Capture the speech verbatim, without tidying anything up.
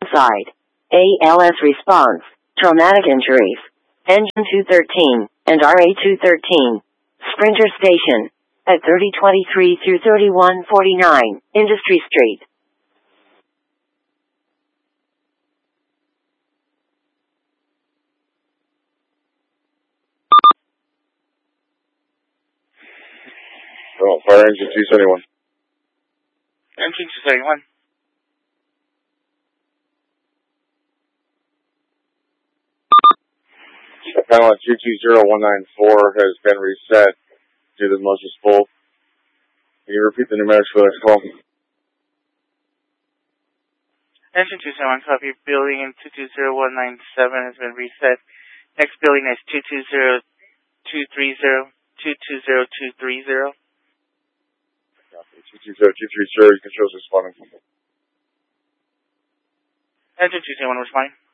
Side. A L S response. Traumatic injuries. Engine two thirteen and R A two thirteen. Sprinter Station. At thirty twenty-three through thirty-one forty-nine, Industry Street. Oh, fire engine two seventy-one. Engine two seventy-one. Panel at two two zero one nine four has been reset due to the motion spool. Can you repeat the numerics for this call? Engine two seventy-one, copy. Building in two two zero one nine seven has been reset. Next building is two two zero two three zero, two two zero two three zero. Copy. two two zero two three zero, your controls responding. Engine two seventy-one responding.